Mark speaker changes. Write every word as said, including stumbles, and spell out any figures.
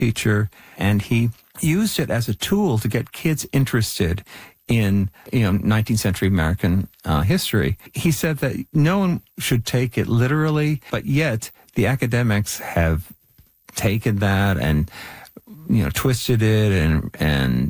Speaker 1: teacher, and he used it as a tool to get kids interested in you know nineteenth century American uh, history. He said that no one should take it literally, but yet the academics have taken that and you know twisted it and and